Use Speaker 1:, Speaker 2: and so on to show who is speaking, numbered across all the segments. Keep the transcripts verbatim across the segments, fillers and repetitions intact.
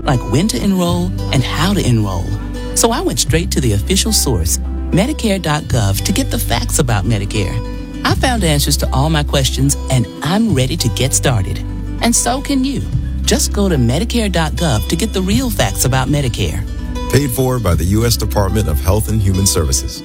Speaker 1: like when to enroll and how to enroll. So I went straight to the official source, Medicare dot gov, to get the facts about Medicare. I found answers to all my questions, and I'm ready to get started. And so can you. Just go to Medicare dot gov to get the real facts about Medicare.
Speaker 2: Paid for by the U S Department of Health and Human Services.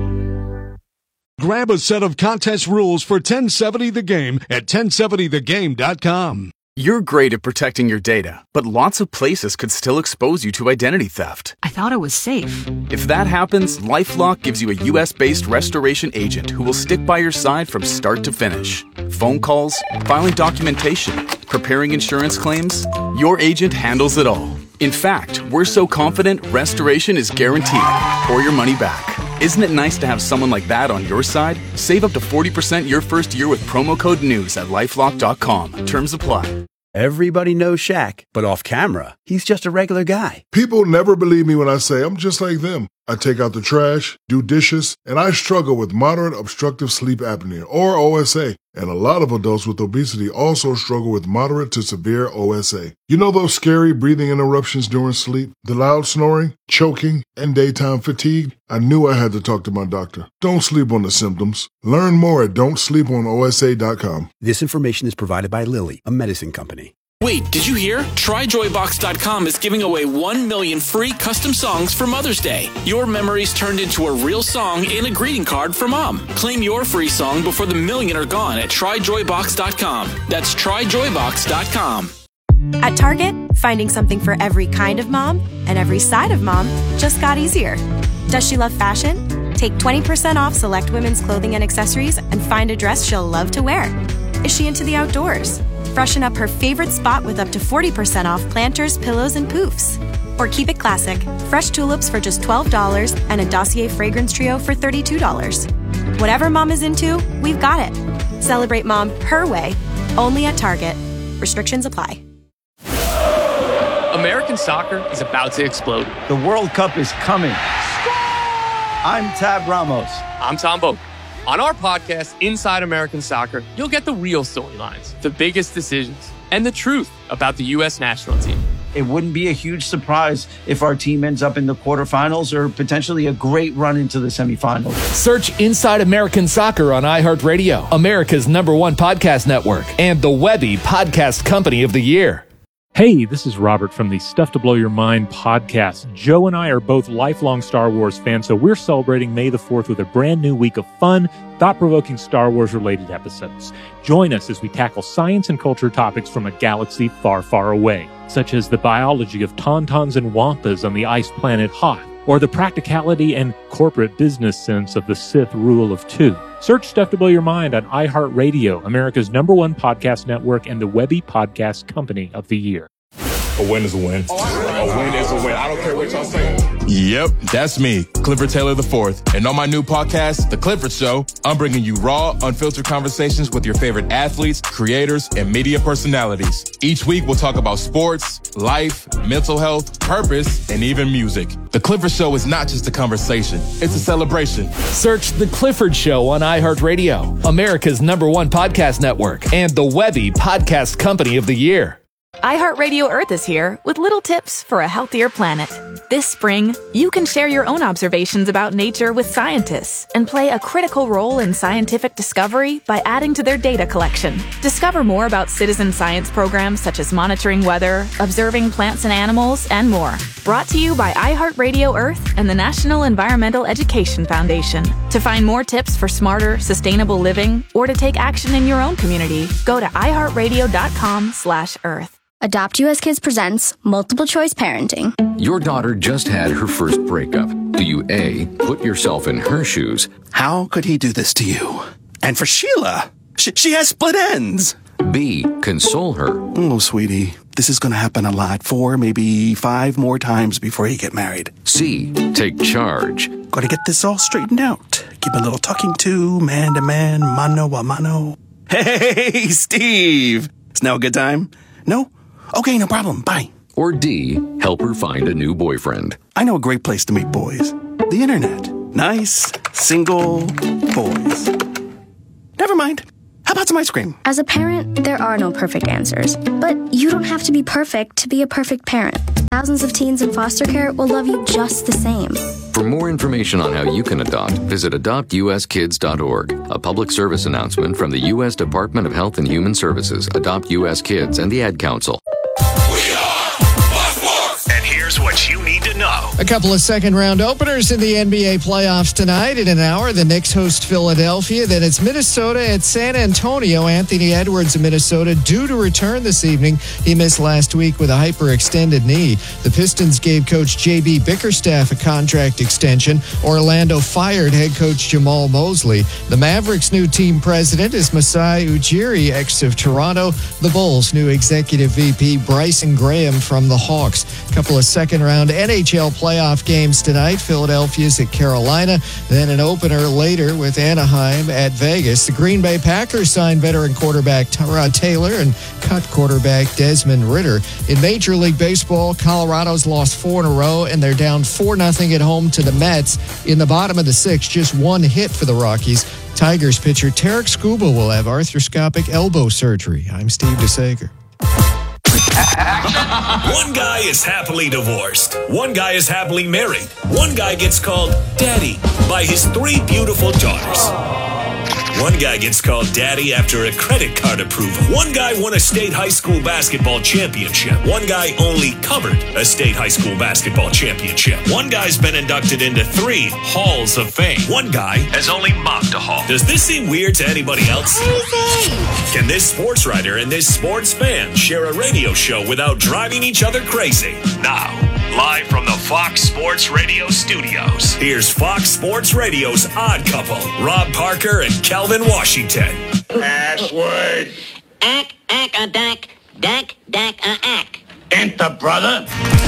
Speaker 3: Grab a set of contest rules for ten seventy The Game at ten seventy the game dot com.
Speaker 4: You're great at protecting your data, but lots of places could still expose you to identity theft.
Speaker 5: I thought it was safe.
Speaker 4: If that happens, LifeLock gives you a U S-based restoration agent who will stick by your side from start to finish. Phone calls, filing documentation, preparing insurance claims, your agent handles it all. In fact, we're so confident restoration is guaranteed or your money back. Isn't it nice to have someone like that on your side? Save up to forty percent your first year with promo code NEWS at lifelock dot com. Terms apply.
Speaker 6: Everybody knows Shaq, but off camera, he's just a regular guy.
Speaker 7: People never believe me when I say I'm just like them. I take out the trash, do dishes, and I struggle with moderate obstructive sleep apnea, or O S A. And a lot of adults with obesity also struggle with moderate to severe O S A. You know those scary breathing interruptions during sleep, the loud snoring, choking, and daytime fatigue? I knew I had to talk to my doctor. Don't sleep on the symptoms. Learn more at don't sleep on O S A dot com.
Speaker 6: This information is provided by Lilly, a medicine company.
Speaker 8: Wait, did you hear? Try joy box dot com is giving away one million free custom songs for Mother's Day. Your memories turned into a real song in a greeting card for Mom. Claim your free song before the million are gone at try joy box dot com. That's try joy box dot com.
Speaker 9: At Target, finding something for every kind of mom and every side of mom just got easier. Does she love fashion? Take twenty percent off select women's clothing and accessories and find a dress she'll love to wear. Is she into the outdoors? Freshen up her favorite spot with up to forty percent off planters, pillows, and poofs. Or keep it classic. Fresh tulips for just twelve dollars and a Dossier fragrance trio for thirty-two dollars. Whatever mom is into, we've got it. Celebrate mom her way, only at Target. Restrictions apply.
Speaker 10: American soccer is about to explode.
Speaker 11: The World Cup is coming. I'm Tab Ramos.
Speaker 10: I'm Tom Boak. On our podcast, Inside American Soccer, you'll get the real storylines, the biggest decisions, and the truth about the U S national team.
Speaker 11: It wouldn't be a huge surprise if our team ends up in the quarterfinals or potentially a great run into the semifinals.
Speaker 12: Search Inside American Soccer on iHeartRadio, America's number one podcast network, and the Webby Podcast Company of the Year.
Speaker 13: Hey, this is Robert from the Stuff to Blow Your Mind podcast. Joe and I are both lifelong Star Wars fans, so we're celebrating May the fourth with a brand new week of fun, thought-provoking Star Wars-related episodes. Join us as we tackle science and culture topics from a galaxy far, far away, such as the biology of tauntauns and wampas on the ice planet Hoth, or the practicality and corporate business sense of the Sith rule of two. Search Stuff to Blow Your Mind on iHeartRadio, America's number one podcast network, and the Webby Podcast Company of the Year.
Speaker 14: A win is a win. A win is a win. I don't care what y'all saying.
Speaker 15: Yep, that's me, Clifford Taylor the fourth. And on my new podcast, The Clifford Show, I'm bringing you raw, unfiltered conversations with your favorite athletes, creators, and media personalities. Each week, we'll talk about sports, life, mental health, purpose, and even music. The Clifford Show is not just a conversation, it's a celebration.
Speaker 12: Search The Clifford Show on iHeartRadio, America's number one podcast network, and the Webby Podcast Company of the Year.
Speaker 16: iHeartRadio Earth is here with little tips for a healthier planet. This spring, you can share your own observations about nature with scientists and play a critical role in scientific discovery by adding to their data collection. Discover more about citizen science programs such as monitoring weather, observing plants and animals, and more. Brought to you by iHeartRadio Earth and the National Environmental Education Foundation. To find more tips for smarter, sustainable living or to take action in your own community, go to iHeartRadio.com slash Earth.
Speaker 17: Adopt U S Kids presents Multiple Choice Parenting.
Speaker 18: Your daughter just had her first breakup. Do you A, put yourself in her shoes?
Speaker 19: How could he do this to you? And for Sheila, she, she has split ends.
Speaker 18: B, console her.
Speaker 19: Oh, sweetie, this is going to happen a lot. Four, maybe five more times before you get married.
Speaker 18: C, take charge.
Speaker 19: Got to get this all straightened out. Give a little talking to, man to man, mano a mano. Hey, Steve! Is now a good time? No? Okay, no problem. Bye.
Speaker 18: Or D, help her find a new boyfriend.
Speaker 19: I know a great place to meet boys. The internet. Nice, single boys. Never mind. How about some ice cream?
Speaker 17: As a parent, there are no perfect answers. But you don't have to be perfect to be a perfect parent. Thousands of teens in foster care will love you just the same.
Speaker 18: For more information on how you can adopt, visit adopt u s kids dot org. A public service announcement from the U S Department of Health and Human Services, Adopt U S Kids, and the Ad Council.
Speaker 5: And here's what you need to know.
Speaker 20: A couple of second-round openers in the N B A playoffs tonight. In an hour, the Knicks host Philadelphia. Then it's Minnesota at San Antonio. Anthony Edwards of Minnesota due to return this evening. He missed last week with a hyperextended knee. The Pistons gave coach J B Bickerstaff a contract extension. Orlando fired head coach Jamal Mosley. The Mavericks' new team president is Masai Ujiri, ex of Toronto. The Bulls' new executive V P Bryson Graham from the Hawks. A couple of second-round N H L playoff games tonight. Philadelphia's at Carolina. Then an opener later with Anaheim at Vegas. The Green Bay Packers signed veteran quarterback Tyrod Taylor and cut quarterback Desmond Ridder. In Major League Baseball, Colorado's lost four in a row, and they're down four nothing at home to the Mets. In the bottom of the sixth, just one hit for the Rockies. Tigers pitcher Tarek Skubal will have arthroscopic elbow surgery. I'm Steve DeSager.
Speaker 5: One guy is happily divorced. One guy is happily married. One guy gets called daddy by his three beautiful daughters. One guy gets called daddy after a credit card approval. One guy won a state high school basketball championship. One guy only covered a state high school basketball championship. One guy's been inducted into three halls of fame. One guy has only mopped a hall. Does this seem weird to anybody else? Can this sports writer and this sports fan share a radio show without driving each other crazy? Now, live from the Fox Sports Radio studios, here's Fox Sports Radio's Odd Couple, Rob Parker and Calvin Washington.
Speaker 21: Password.
Speaker 22: Ack, ack, a dack, dack, dack, a ack.
Speaker 21: Enter, brother.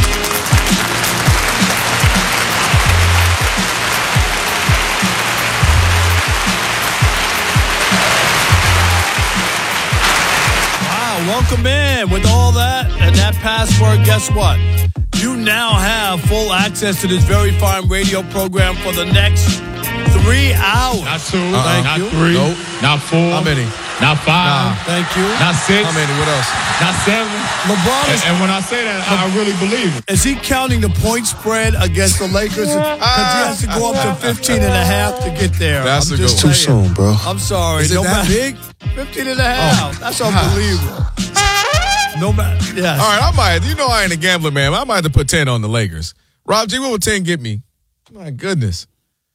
Speaker 23: Welcome in. With all that and that password, guess what? You now have full access to this very fine radio program for the next three hours.
Speaker 14: Not two.
Speaker 23: Uh-uh. Thank
Speaker 14: not
Speaker 23: you.
Speaker 14: three.
Speaker 23: Nope.
Speaker 14: Not four.
Speaker 23: How many?
Speaker 14: Not five.
Speaker 23: Nah. Thank you.
Speaker 14: Not six.
Speaker 23: How many? What else?
Speaker 14: Not seven.
Speaker 23: LeBron is,
Speaker 14: and, and when I say that, I really believe it.
Speaker 23: Is he counting the point spread against the Lakers? Because he has to go up to fifteen and a half to get there.
Speaker 7: That's
Speaker 23: I'm
Speaker 7: a
Speaker 23: just
Speaker 7: good one.
Speaker 23: saying.
Speaker 7: Too soon, bro.
Speaker 23: I'm sorry.
Speaker 7: Is it
Speaker 23: no
Speaker 7: that
Speaker 23: matter,
Speaker 7: big?
Speaker 23: fifteen and a half.
Speaker 7: Oh.
Speaker 23: That's unbelievable. No matter. Yes.
Speaker 15: All right, I might. You know I ain't a gambler, man. I might have to put ten on the Lakers. Rob G, what would ten get me? My goodness.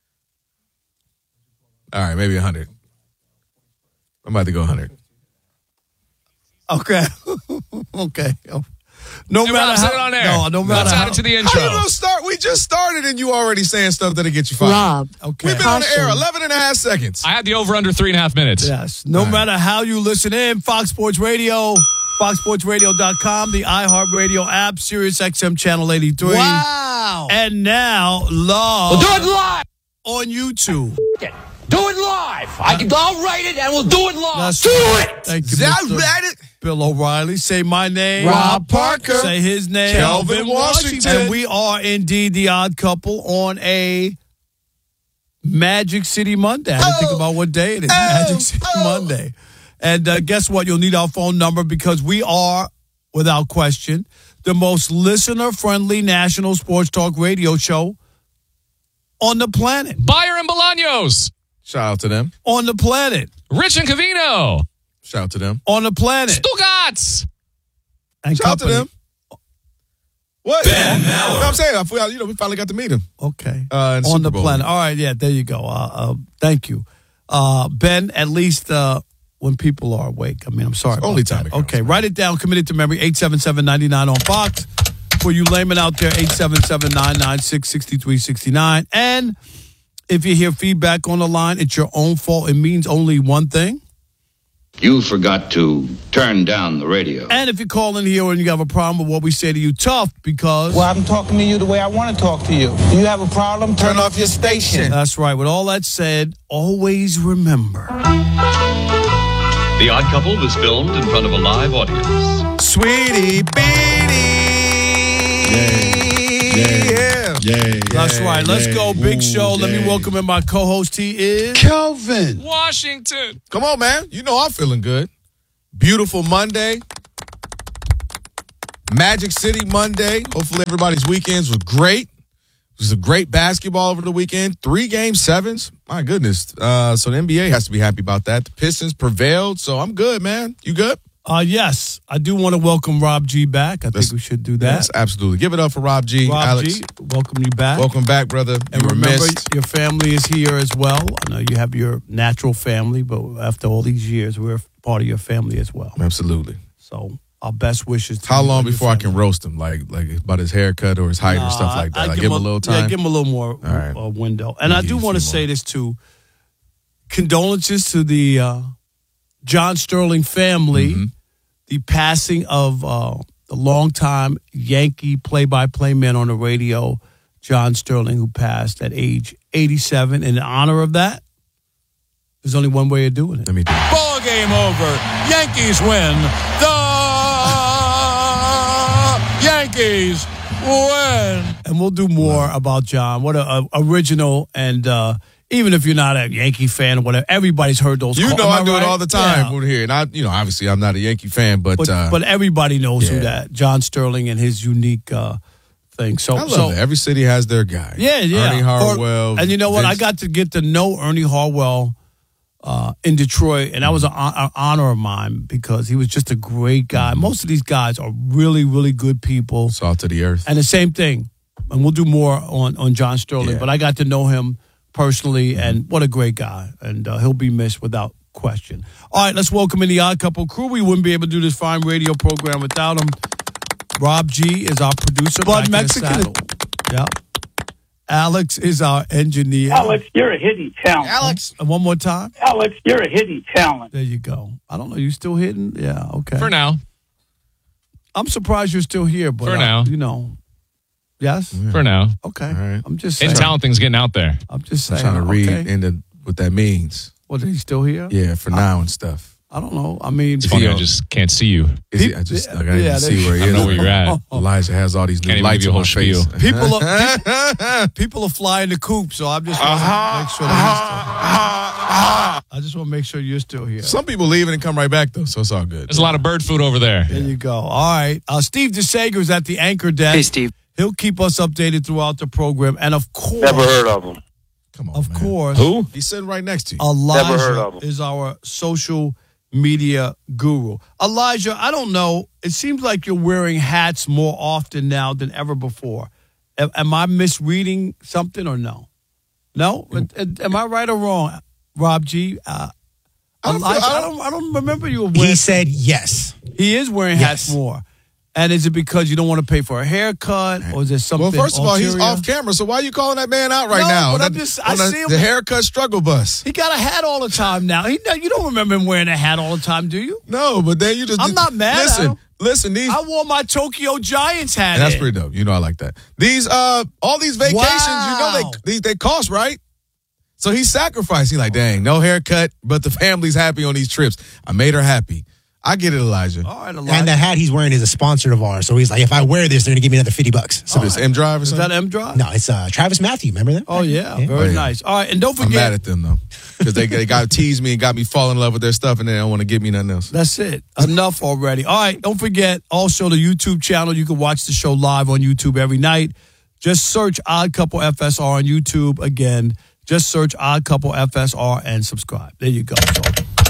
Speaker 15: All right, maybe one hundred. I'm about to go one hundred.
Speaker 23: Okay. Okay. No
Speaker 15: Hey,
Speaker 23: matter
Speaker 15: Rob,
Speaker 23: how.
Speaker 15: say it on air.
Speaker 23: No, no matter
Speaker 15: Let's
Speaker 23: how.
Speaker 15: add it to the intro. How you gonna start? We just started and you already saying stuff that'll get you fired.
Speaker 23: Rob. Okay.
Speaker 15: We've been on the air eleven and a half seconds.
Speaker 13: I had the over under three and a half minutes.
Speaker 23: Yes. No matter how you listen in, Fox Sports Radio, fox sports radio dot com, the iHeartRadio app, Sirius X M Channel eighty-three. Wow. And now, live.
Speaker 24: We'll do it live.
Speaker 23: On YouTube.
Speaker 24: Do it live. I can, I'll write it and we'll do it live.
Speaker 23: That's
Speaker 24: do
Speaker 23: right.
Speaker 24: it.
Speaker 23: Thank you,
Speaker 24: I'll
Speaker 23: Mister
Speaker 24: write it.
Speaker 23: Bill O'Reilly. Say my name.
Speaker 24: Rob Parker.
Speaker 23: Say his name.
Speaker 24: Calvin Washington.
Speaker 23: And we are indeed the Odd Couple on a Magic City Monday. I didn't think about what day it is. Magic City Monday. And uh, guess what? You'll need our phone number because we are, without question, the most listener-friendly national sports talk radio show on the planet.
Speaker 13: Bayer and Bolaños.
Speaker 15: Shout out to them.
Speaker 23: On the planet.
Speaker 13: Rich and Covino.
Speaker 15: Shout out to them.
Speaker 23: On the planet.
Speaker 13: Stugats.
Speaker 23: And
Speaker 15: Shout out to
Speaker 23: company.
Speaker 15: them. What? Ben you know what I'm saying? I feel, you know, we finally got to meet him.
Speaker 23: Okay.
Speaker 15: Uh, in
Speaker 23: on
Speaker 15: Super
Speaker 23: the
Speaker 15: Bowl.
Speaker 23: planet. All right, yeah, there you go. Uh, uh, thank you. Uh, Ben, at least uh, when people are awake. I mean, I'm sorry.
Speaker 15: It's only
Speaker 23: about
Speaker 15: time
Speaker 23: that.
Speaker 15: it counts,
Speaker 23: Okay, write it down. Committed to memory, eight seven seven, nine nine on Fox. For you laymen out there, eight seven seven, nine nine six, six three six nine. And if you hear feedback on the line, it's your own fault. It means only one thing.
Speaker 25: You forgot to turn down the radio.
Speaker 23: And if you call in here and you have a problem with what we say to you, tough, because...
Speaker 26: Well, I'm talking to you the way I want to talk to you. Do you have a problem? Turn, Turn off your station.
Speaker 23: That's right. With all that said, always remember.
Speaker 27: The Odd Couple was filmed in front of a live audience.
Speaker 15: Sweetie Beanie.
Speaker 23: Yeah.
Speaker 1: Yay.
Speaker 23: That's
Speaker 1: yay,
Speaker 23: right. Let's
Speaker 1: yay.
Speaker 23: go. Big
Speaker 1: Ooh,
Speaker 23: show. Let me
Speaker 1: yay.
Speaker 23: welcome in my co-host. He is
Speaker 1: Kelvin
Speaker 2: Washington.
Speaker 3: Come on, man. You know I'm feeling good. Beautiful Monday. Magic City Monday. Hopefully everybody's weekends were great. It was a great basketball over the weekend. Three game sevens. My goodness. Uh, so the N B A has to be happy about that. The Pistons prevailed, so I'm good, man. You good?
Speaker 23: Uh, yes, I do want to welcome Rob G back. I
Speaker 3: Let's,
Speaker 23: think we should do that.
Speaker 3: Yes, absolutely. Give it up for Rob G.
Speaker 23: Rob
Speaker 3: Alex.
Speaker 23: G, welcome you back.
Speaker 3: Welcome back, brother.
Speaker 23: And
Speaker 3: you were
Speaker 23: remember,
Speaker 3: missed.
Speaker 23: your family is here as well. I know you have your natural family, but after all these years, we're part of your family as well.
Speaker 3: Absolutely.
Speaker 23: So our best wishes to
Speaker 3: How
Speaker 23: you
Speaker 3: long
Speaker 23: and your
Speaker 3: before I can
Speaker 23: family.
Speaker 3: roast him? Like, like about his haircut or his height
Speaker 23: Nah,
Speaker 3: or stuff like that.
Speaker 23: I'd
Speaker 3: Like, give him a little time.
Speaker 23: Yeah, give him a little more
Speaker 3: right.
Speaker 23: uh, window. And
Speaker 3: I'll
Speaker 23: I
Speaker 3: give
Speaker 23: do
Speaker 3: you a
Speaker 23: want to
Speaker 3: few
Speaker 23: say
Speaker 3: more.
Speaker 23: this too. Condolences to the uh, John Sterling family.
Speaker 3: Mm-hmm.
Speaker 23: The passing of uh, the longtime Yankee play-by-play man on the radio, John Sterling, who passed at age eighty-seven. In honor of that, there's only one way of doing it.
Speaker 3: Let me do it.
Speaker 2: Ball game over. Yankees win. The Yankees win.
Speaker 23: And we'll do more about John. What a, a original and uh, even if you're not a Yankee fan or whatever, everybody's heard those.
Speaker 3: You
Speaker 23: calls.
Speaker 3: know
Speaker 23: Am
Speaker 3: I do
Speaker 23: right?
Speaker 3: it all the time
Speaker 23: Yeah.
Speaker 3: over here. And I, you know, obviously I'm not a Yankee fan, but
Speaker 23: But,
Speaker 3: uh,
Speaker 23: but everybody knows who
Speaker 3: yeah.
Speaker 23: that John Sterling and his unique uh, thing. So
Speaker 3: I love
Speaker 23: so
Speaker 3: it. Every city has their guy.
Speaker 23: yeah, yeah.
Speaker 3: Ernie Harwell.
Speaker 23: Or- and you know what?
Speaker 3: Vince-
Speaker 23: I got to get to know Ernie Harwell uh, in Detroit, and that was an, hon- an honor of mine because he was just a great guy. Most of these guys are really, really good people.
Speaker 3: Salt to the earth.
Speaker 23: And the same thing, and we'll do more on, on John Sterling,
Speaker 3: Yeah.
Speaker 23: but I got to know him personally, and what a great guy. And uh, he'll be missed without question. All right, let's welcome in the Odd Couple crew. We wouldn't be able to do this fine radio program without him. Rob G is our producer. Blood back in the Mexican. saddle. Yeah. Alex is our engineer.
Speaker 21: Alex, you're a hidden talent.
Speaker 23: Alex. And one more time.
Speaker 21: Alex, you're a hidden talent.
Speaker 23: There you go. I don't know. You still hitting? Yeah, okay.
Speaker 2: For now.
Speaker 23: I'm surprised you're still here, but
Speaker 2: For
Speaker 23: uh,
Speaker 2: now.
Speaker 23: you know. Yes?
Speaker 2: For now.
Speaker 23: Okay.
Speaker 3: All right.
Speaker 23: I'm just saying.
Speaker 2: And talent thing's getting out there.
Speaker 23: I'm just
Speaker 3: I'm
Speaker 23: saying.
Speaker 3: trying to read
Speaker 23: okay.
Speaker 3: into what that means.
Speaker 23: What, is he still here?
Speaker 3: Yeah, for now and stuff.
Speaker 23: I don't know. I mean,
Speaker 2: It's funny, I just can't see you.
Speaker 3: Is he, I just I gotta
Speaker 23: Yeah,
Speaker 3: even see
Speaker 23: they-
Speaker 3: where he
Speaker 2: I
Speaker 3: is.
Speaker 2: know where you're at.
Speaker 3: Elijah has all these new
Speaker 2: Can't even
Speaker 3: lights
Speaker 2: give you
Speaker 3: on
Speaker 2: a
Speaker 3: my
Speaker 2: whole
Speaker 3: face.
Speaker 23: People are people, people are flying the coop, so I'm just want to make sure that he's still. I just want to make sure you're still here.
Speaker 3: Some people leaving and come right back though, so it's all good.
Speaker 2: There's a lot of bird food over there.
Speaker 23: There you go. All right. Uh, Steve DeSager is at the anchor desk.
Speaker 4: Hey, Steve.
Speaker 23: He'll keep us updated throughout the program, and of course,
Speaker 21: Never heard of him.
Speaker 3: Come on,
Speaker 23: of
Speaker 3: man.
Speaker 23: course,
Speaker 2: Who?
Speaker 3: He's sitting right next to you.
Speaker 23: Elijah
Speaker 21: Never heard of him.
Speaker 23: is our social media guru. Elijah, I don't know. It seems like you're wearing hats more often now than ever before. Am, am I misreading something or no? No? Am I right or wrong, Rob G? Uh,
Speaker 3: I don't
Speaker 23: Elijah,
Speaker 3: feel- I
Speaker 23: I
Speaker 3: don't-
Speaker 23: don't, I don't remember you were wearing.
Speaker 1: He said yes.
Speaker 23: He is wearing hats
Speaker 1: Yes.
Speaker 23: more. And is it because you don't want to pay for a haircut, or is there something?
Speaker 3: Well, first of all, he's
Speaker 23: ulterior?
Speaker 3: off camera, so why are you calling that man out right
Speaker 23: No,
Speaker 3: now?
Speaker 23: but
Speaker 3: On
Speaker 23: I'm
Speaker 3: the-
Speaker 23: just- I
Speaker 3: on the,
Speaker 23: see him-
Speaker 3: the haircut struggle bus.
Speaker 23: He got a hat all the time now. He, you don't remember him wearing a hat all the time, do you?
Speaker 3: No, but then you just
Speaker 23: I'm not mad at
Speaker 3: Listen,
Speaker 23: him.
Speaker 3: listen, these
Speaker 23: I wore my Tokyo Giants hat.
Speaker 3: and that's
Speaker 23: in.
Speaker 3: pretty dope. You know I like that. These uh all these vacations,
Speaker 23: Wow.
Speaker 3: you know they these they cost, right? So he sacrificed. He like, dang, no haircut, but the family's happy on these trips. I made her happy. I get it, Elijah.
Speaker 23: All right, Elijah.
Speaker 1: And the hat he's wearing is a sponsor of ours. So he's like, if I wear this, they're going to give me another fifty bucks.
Speaker 3: So this M Drive or
Speaker 23: Is
Speaker 3: something?
Speaker 23: that M Drive?
Speaker 1: No, it's uh, Travis Matthew. Remember that?
Speaker 23: Oh, yeah.
Speaker 1: Yeah.
Speaker 23: Very
Speaker 3: Oh, yeah.
Speaker 23: nice. All right, and don't
Speaker 3: I'm
Speaker 23: forget.
Speaker 3: mad at them though, because they they got teased me and got me fall in love with their stuff, and they don't want to give me nothing else.
Speaker 23: That's it. Enough already. All right, don't forget also the YouTube channel. You can watch the show live on YouTube every night. Just search Odd Couple F S R on YouTube. Again, just search Odd Couple F S R and subscribe. There you go. So,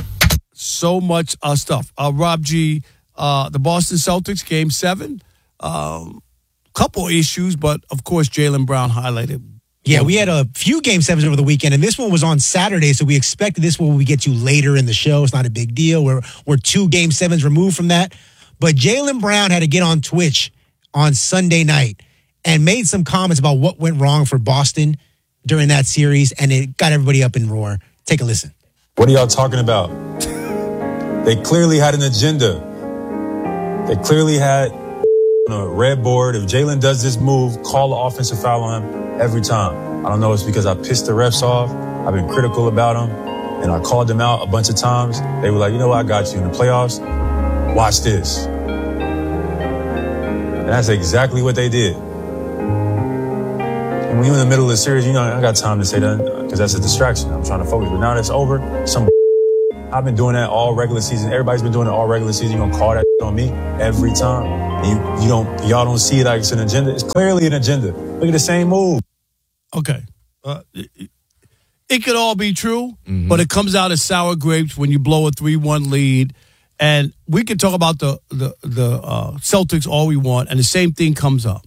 Speaker 23: so much uh, stuff. Uh, Rob G, uh, the Boston Celtics, game seven. Um, couple issues, but of course, Jaylen Brown highlighted.
Speaker 1: Yeah, we had a few game sevens over the weekend, and this one was on Saturday, so we expected this one we get to later in the show. It's not a big deal. We're, we're two game sevens removed from that. But Jaylen Brown had to get on Twitch on Sunday night and made some comments about what went wrong for Boston during that series, and it got everybody up in roar. Take a listen.
Speaker 6: What are y'all talking about? They clearly had an agenda. They clearly had on a red board. If Jaylen does this move, call the offensive foul on him every time. I don't know. It's because I pissed the refs off. I've been critical about them, and I called them out a bunch of times. They were like, you know what? I got you in the playoffs. Watch this. And that's exactly what they did. And when you're in the middle of the series, you know, I got time to say that because that's a distraction. I'm trying to focus. But now that's over, some I've been doing that all regular season. Everybody's been doing it all regular season. You're going to call that on me every time. And you, you don't, y'all don't see it like it's an agenda. It's clearly an agenda. Look at the same move.
Speaker 23: Okay. Uh, it, it could all be true, mm-hmm. but it comes out as sour grapes when you blow a three one lead. And we can talk about the, the, the uh, Celtics all we want, and the same thing comes up.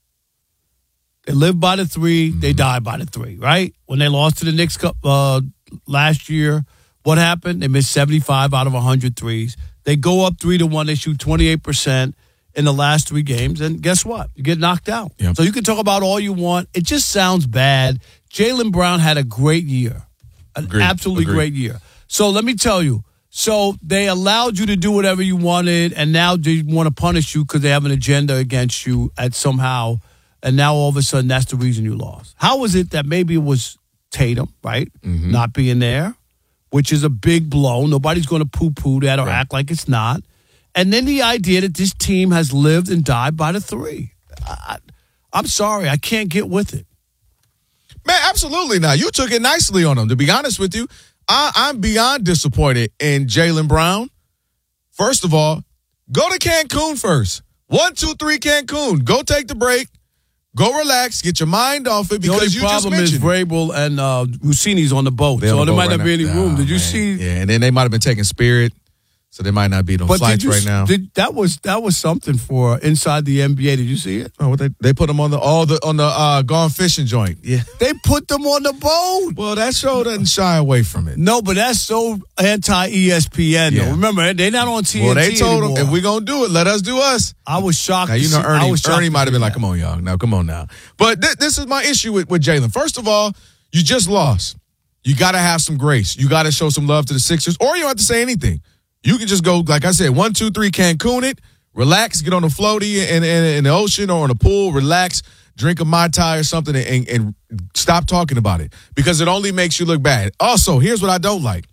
Speaker 23: They live by the three, mm-hmm. they die by the three, right? When they lost to the Knicks uh, last year, what happened? They missed seventy-five out of one hundred threes. They go up three to one. They shoot twenty-eight percent in the last three games. And guess what? You get knocked out. Yep. So you can talk about all you want. It just sounds bad. Jaylen Brown had a great year, an Agreed. absolutely Agreed. great year. So let me tell you. So they allowed you to do whatever you wanted, and now they want to punish you because they have an agenda against you at somehow. And now all of a sudden that's the reason you lost. How was it that maybe it was Tatum, right, mm-hmm. not being there? Which is a big blow. Nobody's going to poo-poo that or right. act like it's not. And then the idea that this team has lived and died by the three. I, I'm sorry. I can't get with it.
Speaker 3: Man, absolutely not. You took it nicely on them. To be honest with you, I, I'm beyond disappointed in Jaylen Brown. First of all, go to Cancun first. One, two, three, Cancun. Go take the break. Go relax, get your mind off it because you just mentioned
Speaker 23: the only problem is Vrabel and uh, Rossini's on the boat,
Speaker 3: They're
Speaker 23: so
Speaker 3: the
Speaker 23: there
Speaker 3: boat
Speaker 23: might
Speaker 3: right
Speaker 23: not be any
Speaker 3: now.
Speaker 23: room.
Speaker 3: Nah,
Speaker 23: Did you
Speaker 3: man.
Speaker 23: see?
Speaker 3: Yeah, and then they might have been taking Spirit, so they might not be on
Speaker 23: but
Speaker 3: flights
Speaker 23: you,
Speaker 3: right now.
Speaker 23: Did, that was that was something for inside the N B A. Did you see it?
Speaker 3: Oh, what they they put them on the all the on the uh, gone fishing joint. Yeah,
Speaker 23: they put them on the boat.
Speaker 3: Well, that show doesn't shy away from it.
Speaker 23: No, but that's so anti E S P N. Yeah. Though. Remember, they're not on T N T
Speaker 3: Well, they told
Speaker 23: anymore.
Speaker 3: them if we're gonna do it, let us do us.
Speaker 23: I was shocked.
Speaker 3: Now, you know,
Speaker 23: see,
Speaker 3: Ernie,
Speaker 23: I was
Speaker 3: Ernie might have been
Speaker 23: that.
Speaker 3: like, "Come on, y'all, now come on now." But th- this is my issue with with Jaylen. First of all, you just lost. You got to have some grace. You got to show some love to the Sixers, or you don't have to say anything. You can just go, like I said, one, two, three, Cancun it, relax, get on the floaty in, in, in the ocean or in the pool, relax, drink a Mai Tai or something, and, and stop talking about it because it only makes you look bad. Also, here's what I don't like.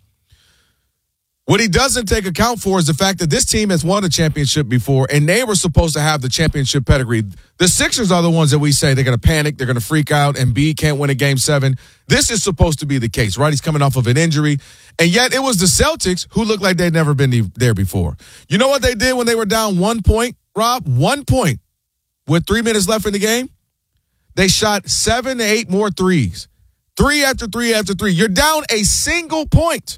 Speaker 3: What he doesn't take account for is the fact that this team has won a championship before, and they were supposed to have the championship pedigree. The Sixers are the ones that we say they're going to panic, they're going to freak out, and B can't win a game seven. This is supposed to be the case, right? He's coming off of an injury, and yet it was the Celtics who looked like they'd never been there before. You know what they did when they were down one point, Rob? One point with three minutes left in the game? They shot seven to eight more threes. Three after three after three. You're down a single point.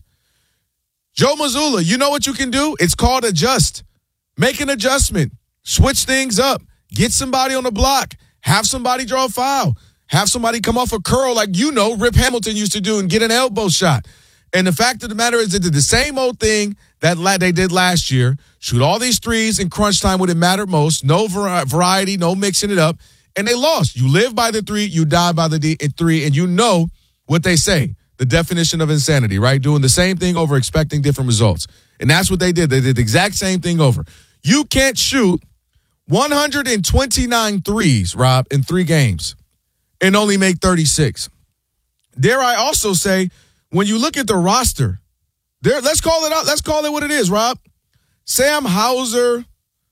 Speaker 3: Joe Mazzulla, you know what you can do? It's called adjust. Make an adjustment. Switch things up. Get somebody on the block. Have somebody draw a foul. Have somebody come off a curl like you know Rip Hamilton used to do and get an elbow shot. And the fact of the matter is they did the same old thing that they did last year. Shoot all these threes in crunch time when it mattered most. No variety, no mixing it up. And they lost. You live by the three, you die by the D- three, and you know what they say. The definition of insanity, right? Doing the same thing over, expecting different results. And that's what they did. They did the exact same thing over. You can't shoot one hundred twenty-nine threes, Rob, in three games and only make thirty-six. Dare I also say, when you look at the roster, there, let's call it out. Let's call it what it is, Rob. Sam Hauser.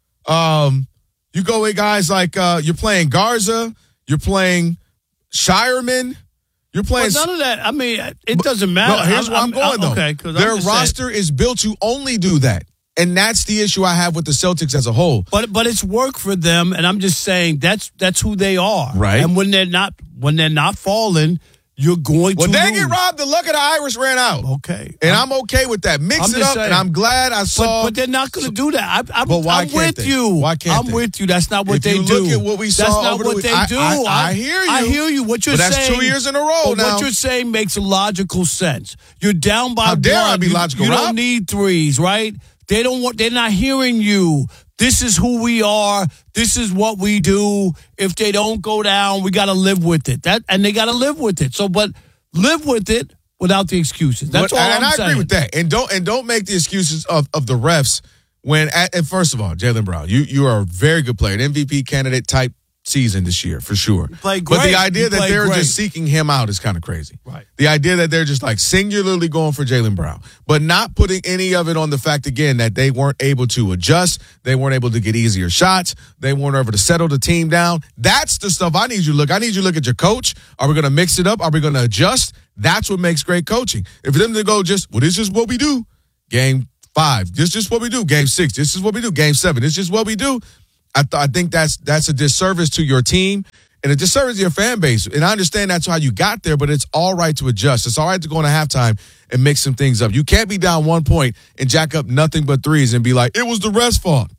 Speaker 3: Um, you go with guys like uh, you're playing Garza. You're playing Shireman. You're playing.
Speaker 23: Well, none of that. I mean, it doesn't matter.
Speaker 3: No, here's
Speaker 23: I'm,
Speaker 3: where I'm, I'm going,
Speaker 23: I'm,
Speaker 3: though.
Speaker 23: Okay,
Speaker 3: Their roster saying. is built to only do that. And that's the issue I have with the Celtics as a whole.
Speaker 23: But but it's work for them, and I'm just saying that's that's who they are.
Speaker 3: Right.
Speaker 23: And when they're not when they're not falling, you're going
Speaker 3: well,
Speaker 23: to
Speaker 3: dang
Speaker 23: lose.
Speaker 3: it, Rob, the luck of the Irish ran out.
Speaker 23: Okay.
Speaker 3: And I'm, I'm okay with that. Mix
Speaker 23: I'm
Speaker 3: it up,
Speaker 23: saying,
Speaker 3: and I'm glad I saw.
Speaker 23: But, but they're not going to do that. I, I'm,
Speaker 3: but why
Speaker 23: I'm
Speaker 3: can't
Speaker 23: with
Speaker 3: they?
Speaker 23: you.
Speaker 3: Why can't
Speaker 23: I'm
Speaker 3: they?
Speaker 23: with you. That's not what
Speaker 3: if
Speaker 23: they
Speaker 3: you
Speaker 23: do.
Speaker 3: Look at what we
Speaker 23: That's
Speaker 3: saw
Speaker 23: not
Speaker 3: over
Speaker 23: what
Speaker 3: the
Speaker 23: they
Speaker 3: I,
Speaker 23: do.
Speaker 3: I, I, I hear you.
Speaker 23: I hear you. What you're
Speaker 3: but that's
Speaker 23: saying.
Speaker 3: That's two years in a row
Speaker 23: but
Speaker 3: now.
Speaker 23: What you're saying makes a logical sense. You're down by
Speaker 3: How
Speaker 23: one.
Speaker 3: dare I be
Speaker 23: you,
Speaker 3: logical,
Speaker 23: You
Speaker 3: Rob?
Speaker 23: don't need threes, right? They don't want. They're not hearing you. This is who we are. This is what we do. If they don't go down, we got to live with it. That and they got to live with it. So, but live with it without the excuses. That's
Speaker 3: but,
Speaker 23: all
Speaker 3: and
Speaker 23: I'm
Speaker 3: I
Speaker 23: saying.
Speaker 3: agree with that. And don't and don't make the excuses of, of the refs when. At, and first of all, Jaylen Brown, you you are a very good player, an M V P candidate type season this year for sure.
Speaker 23: played
Speaker 3: But the
Speaker 23: great.
Speaker 3: idea
Speaker 23: He
Speaker 3: that
Speaker 23: played
Speaker 3: they're
Speaker 23: great.
Speaker 3: just seeking him out is kind of crazy.
Speaker 23: Right.
Speaker 3: The idea that they're just like singularly going for Jaylen Brown, but not putting any of it on the fact, again, that they weren't able to adjust. They weren't able to get easier shots. They weren't able to settle the team down. That's the stuff I need you to look. I need you to look at your coach. Are we going to mix it up? Are we going to adjust? That's what makes great coaching. If for them to go just, well, this is what we do. Game five, this is just what we do. Game six, this is what we do. Game seven, this is just what we do. I, th- I think that's that's a disservice to your team and a disservice to your fan base. And I understand that's how you got there, but it's all right to adjust. It's all right to go into halftime and mix some things up. You can't be down one point and jack up nothing but threes and be like, it was the ref's fault.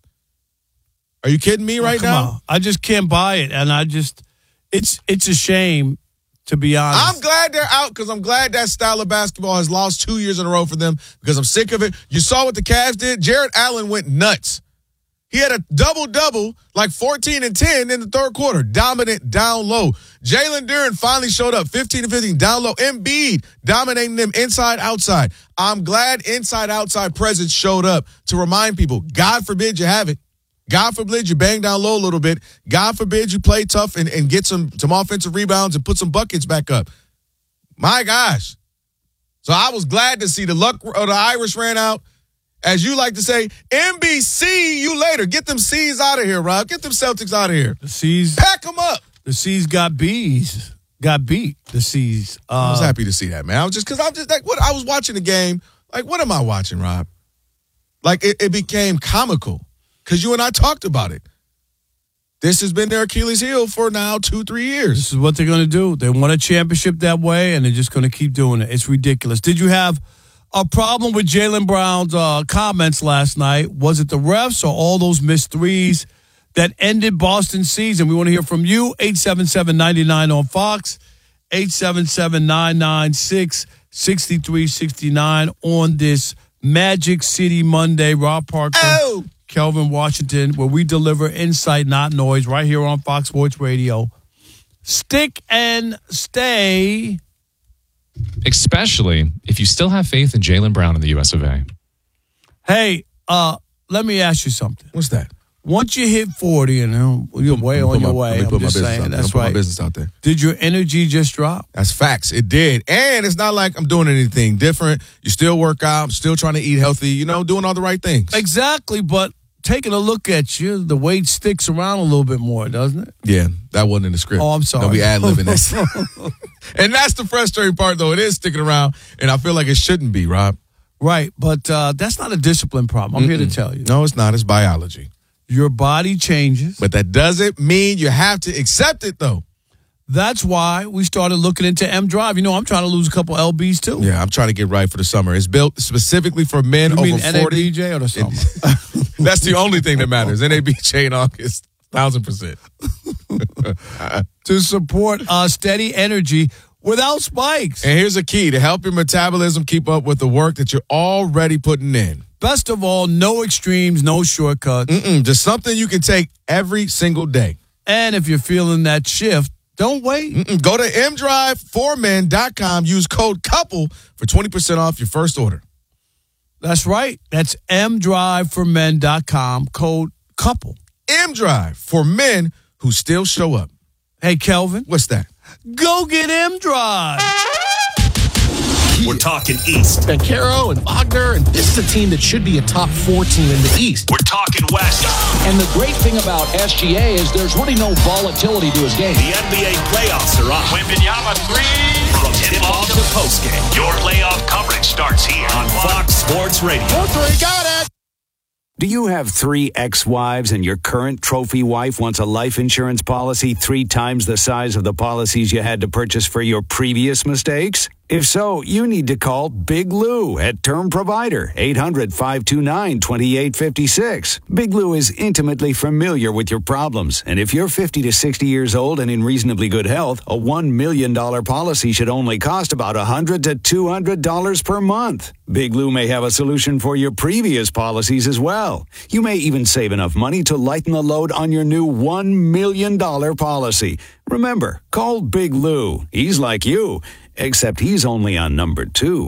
Speaker 3: Are you kidding me right
Speaker 23: oh, come
Speaker 3: now?
Speaker 23: on. I just can't buy it. And I just, it's it's a shame, to be honest.
Speaker 3: I'm glad they're out because I'm glad that style of basketball has lost two years in a row for them because I'm sick of it. You saw what the Cavs did? Jared Allen went nuts. He had a double-double, like fourteen and ten in the third quarter, dominant down low. Jalen Duren finally showed up, fifteen and fifteen, down low. Embiid dominating them inside, outside. I'm glad inside-outside presence showed up to remind people, God forbid you have it. God forbid you bang down low a little bit. God forbid you play tough and, and get some, some offensive rebounds and put some buckets back up. My gosh. So I was glad to see the luck of the Irish ran out. As you like to say, N B C you later. Get them C's out of here, Rob. Get them Celtics out of here.
Speaker 23: The C's.
Speaker 3: Pack them up.
Speaker 23: The C's got B's. Got beat. The C's. Uh,
Speaker 3: I was happy to see that, man. I was just, because I'm just like, what? I was watching the game. Like, what am I watching, Rob? Like, it, it became comical because you and I talked about it. This has been their Achilles heel for now two, three years.
Speaker 23: This is what they're going to do. They won a championship that way, and they're just going to keep doing it. It's ridiculous. Did you have a problem with Jaylen Brown's uh, comments last night? Was it the refs or all those missed threes that ended Boston's season? We want to hear from you. eight seven seven, nine nine on Fox. eight seven seven, nine nine six, six three six nine on this Magic City Monday. Rob Parker,
Speaker 3: oh.
Speaker 23: Kelvin Washington, where we deliver insight, not noise, right here on Fox Sports Radio. Stick and stay.
Speaker 2: Especially if you still have faith in Jaylen Brown in the U S of A.
Speaker 23: Hey, uh, let me ask you something.
Speaker 3: What's that?
Speaker 23: Once you hit forty and uh, you're way on your
Speaker 3: my,
Speaker 23: way, I'm just saying, that's
Speaker 3: put
Speaker 23: right.
Speaker 3: my business out there.
Speaker 23: Did your energy just drop?
Speaker 3: That's facts. It did. And it's not like I'm doing anything different. You still work out, still trying to eat healthy, you know, doing all the right things.
Speaker 23: Exactly, but taking a look at you, the weight sticks around a little bit more, doesn't it?
Speaker 3: Yeah, that wasn't in the script.
Speaker 23: Oh, I'm sorry.
Speaker 3: Don't be ad-libbing that. And that's the frustrating part, though. It is sticking around, and I feel like it shouldn't be, Rob.
Speaker 23: Right, but uh, that's not a discipline problem. I'm
Speaker 3: Mm-mm.
Speaker 23: here to tell you.
Speaker 3: No, it's not. It's biology.
Speaker 23: Your body changes.
Speaker 3: But that doesn't mean you have to accept it, though.
Speaker 23: That's why we started looking into M Drive. You know, I'm trying to lose a couple L Bs, too.
Speaker 3: Yeah, I'm trying to get right for the summer. It's built specifically for men
Speaker 23: you
Speaker 3: over
Speaker 23: mean
Speaker 3: forty.
Speaker 23: N A B J or the summer?
Speaker 3: That's the only thing that matters. N A B J in August, one thousand percent.
Speaker 23: To support uh, steady energy without spikes.
Speaker 3: And here's a key to help your metabolism keep up with the work that you're already putting in.
Speaker 23: Best of all, no extremes, no shortcuts.
Speaker 3: Mm-mm, just something you can take every single day.
Speaker 23: And if you're feeling that shift, don't wait.
Speaker 3: Mm-mm, go to m drive for men dot com. Use code COUPLE for twenty percent off your first order.
Speaker 23: That's right. That's m drive for men dot com, code COUPLE.
Speaker 3: M-Drive for men who still show up.
Speaker 23: Hey, Kelvin.
Speaker 3: What's that?
Speaker 23: Go get M-Drive.
Speaker 5: We're talking East.
Speaker 4: Bancaro and Wagner, and this is a team that should be a top four team in the East.
Speaker 5: We're talking West.
Speaker 24: And the great thing about S G A is there's really no volatility to his game.
Speaker 5: The N B A playoffs are on.
Speaker 27: Wembanyama three.
Speaker 5: From tip-off to postgame, your playoff coverage starts here on Fox Sports Radio.
Speaker 4: Got it.
Speaker 8: Do you have three ex-wives and your current trophy wife wants a life insurance policy three times the size of the policies you had to purchase for your previous mistakes? If so, you need to call Big Lou at Term Provider, eight hundred, five two nine, two eight five six. Big Lou is intimately familiar with your problems, and if you're fifty to sixty years old and in reasonably good health, a one million dollars policy should only cost about one hundred to two hundred dollars per month. Big Lou may have a solution for your previous policies as well. You may even save enough money to lighten the load on your new one million dollars policy. Remember, call Big Lou. He's like you, except he's only on number two.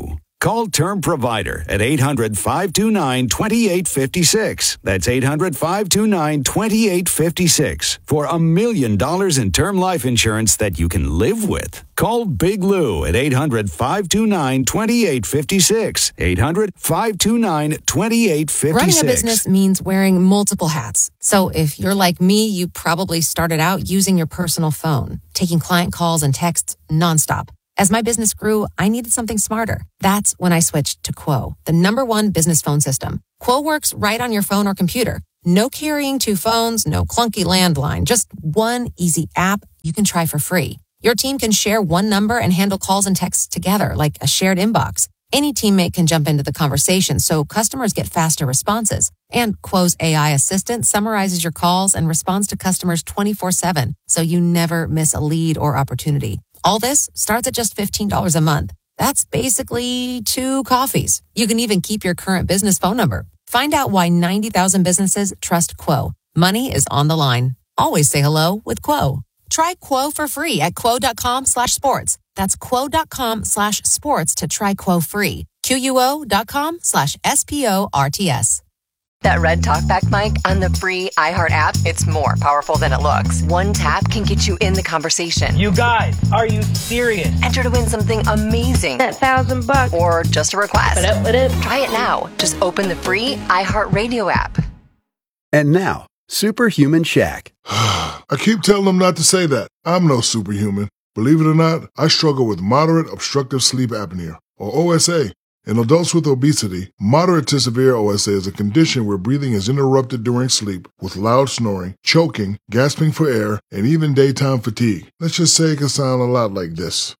Speaker 8: Call Term Provider at eight hundred, five two nine, two eight five six. That's eight hundred, five two nine, two eight five six for a million dollars in term life insurance that you can live with. Call Big Lou at eight hundred, five two nine, two eight five six. eight hundred, five two nine, two eight five six.
Speaker 9: Running a business means wearing multiple hats. So if you're like me, you probably started out using your personal phone, taking client calls and texts nonstop. As my business grew, I needed something smarter. That's when I switched to Quo, the number one business phone system. Quo works right on your phone or computer. No carrying two phones, no clunky landline, just one easy app you can try for free. Your team can share one number and handle calls and texts together like a shared inbox. Any teammate can jump into the conversation, so customers get faster responses. And Quo's A I assistant summarizes your calls and responds to customers twenty-four seven, so you never miss a lead or opportunity. All this starts at just fifteen dollars a month. That's basically two coffees. You can even keep your current business phone number. Find out why ninety thousand businesses trust Quo. Money is on the line. Always say hello with Quo. Try Quo for free at quo.com slash sports. That's quo.com slash sports to try Quo free. Q-U-O.com slash S-P-O-R-T-S.
Speaker 10: That red talkback mic on the free iHeart app, it's more powerful than it looks. One tap can get you in the conversation.
Speaker 26: You guys, are you serious?
Speaker 10: Enter to win something amazing.
Speaker 22: That thousand bucks.
Speaker 10: Or just a request.
Speaker 22: What up, what up?
Speaker 10: Try it now. Just open the free iHeart Radio app.
Speaker 11: And now, Superhuman Shaq.
Speaker 7: I keep telling them not to say that. I'm no superhuman. Believe it or not, I struggle with moderate obstructive sleep apnea, or O S A. In adults with obesity, moderate to severe O S A is a condition where breathing is interrupted during sleep with loud snoring, choking, gasping for air, and even daytime fatigue. Let's just say it can sound a lot like this.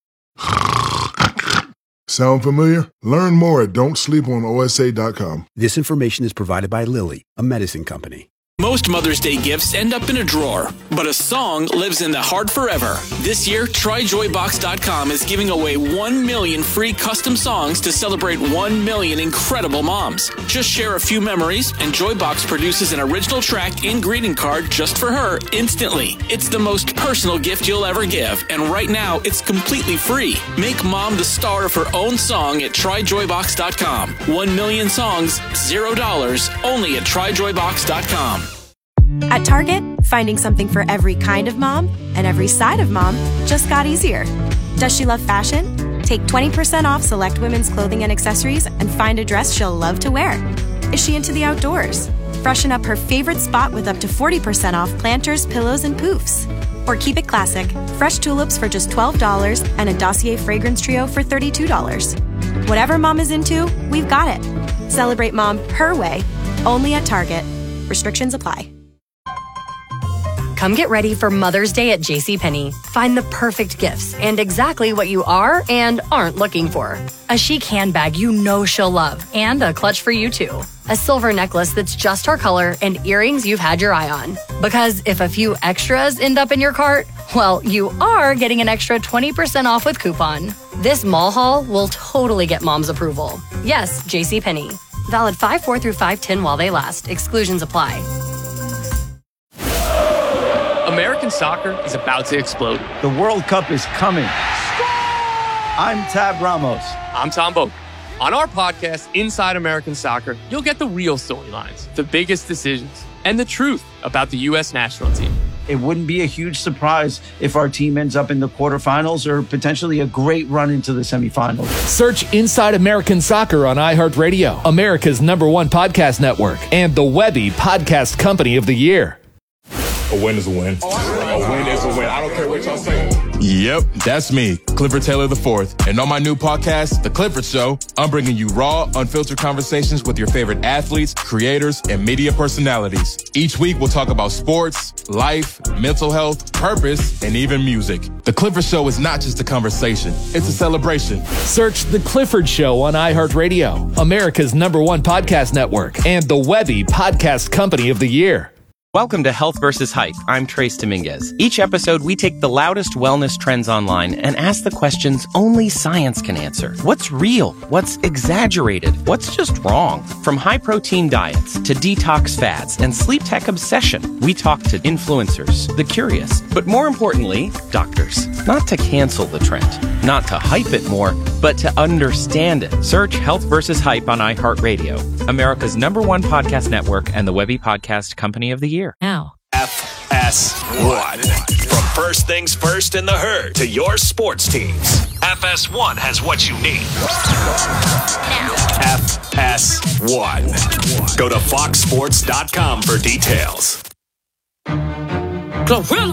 Speaker 7: Sound familiar? Learn more at don't sleep on O S A dot com.
Speaker 11: This information is provided by Lilly, a medicine company.
Speaker 12: Most Mother's Day gifts end up in a drawer, but a song lives in the heart forever. This year, Try Joy Box dot com is giving away one million free custom songs to celebrate one million incredible moms. Just share a few memories, and Joybox produces an original track and greeting card just for her instantly. It's the most personal gift you'll ever give, and right now, it's completely free. Make mom the star of her own song at Try Joy Box dot com. One million songs, zero dollars, only at Try Joy Box dot com.
Speaker 16: At Target, finding something for every kind of mom and every side of mom just got easier. Does she love fashion? Take twenty percent off select women's clothing and accessories and find a dress she'll love to wear. Is she into the outdoors? Freshen up her favorite spot with up to forty percent off planters, pillows, and poofs. Or keep it classic, fresh tulips for just twelve dollars and a Dossier fragrance trio for thirty-two dollars. Whatever mom is into, we've got it. Celebrate mom her way, only at Target. Restrictions apply.
Speaker 17: Come get ready for Mother's Day at JCPenney. Find the perfect gifts and exactly what you are and aren't looking for. A chic handbag you know she'll love, and a clutch for you too. A silver necklace that's just her color, and earrings you've had your eye on. Because if a few extras end up in your cart, well, you are getting an extra twenty percent off with coupon. This mall haul will totally get mom's approval. Yes, JCPenney. Valid five four through five ten while they last. Exclusions apply.
Speaker 19: American soccer is about to explode.
Speaker 28: The World Cup is coming. I'm Tab Ramos.
Speaker 19: I'm Tom Boak. On our podcast, Inside American Soccer, you'll get the real storylines, the biggest decisions, and the truth about the U S national team.
Speaker 28: It wouldn't be a huge surprise if our team ends up in the quarterfinals or potentially a great run into the semifinals.
Speaker 29: Search Inside American Soccer on iHeartRadio, America's number one podcast network, and the Webby Podcast Company of the Year.
Speaker 14: A win is a win. A win is a win. I don't care what y'all say.
Speaker 15: Yep, that's me, Clifford Taylor the fourth. And on my new podcast, The Clifford Show, I'm bringing you raw, unfiltered conversations with your favorite athletes, creators, and media personalities. Each week, we'll talk about sports, life, mental health, purpose, and even music. The Clifford Show is not just a conversation, it's a celebration.
Speaker 29: Search The Clifford Show on iHeartRadio, America's number one podcast network, and the Webby Podcast Company of the Year.
Speaker 30: Welcome to Health versus Hype. I'm Trace Dominguez. Each episode, we take the loudest wellness trends online and ask the questions only science can answer. What's real? What's exaggerated? What's just wrong? From high-protein diets to detox fads and sleep tech obsession, we talk to influencers, the curious, but more importantly, doctors. Not to cancel the trend, Not to hype it more, but to understand it. Search Health versus. Hype on iHeartRadio, America's number one podcast network and the Webby Podcast Company of the Year.
Speaker 17: Now.
Speaker 5: F S one. From first things first in the herd to your sports teams, F S one has what you need. F S one. Go to fox sports dot com for details.
Speaker 1: Gorilla.